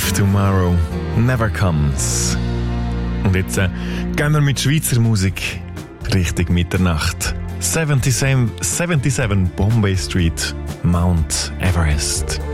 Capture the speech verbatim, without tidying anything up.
If Tomorrow Never Comes. Und jetzt äh, gehen wir mit Schweizer Musik Richtung Mitternacht. siebenundsiebzig Bombay Street, Mount Everest.